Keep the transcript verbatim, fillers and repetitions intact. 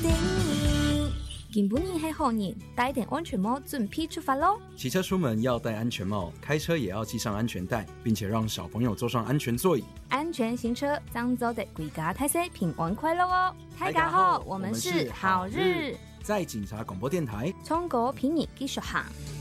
定义。今晡日係好日，戴定安全帽，準備出發咯！ 骑車出門要戴安全帽，開車也要繫上安全帶，並且讓小朋友坐上安全座椅。 安全行車，將走的歸家大家平安快樂哦！大家好，我們是好日， 在警察廣播電台， 從國平日繼續行。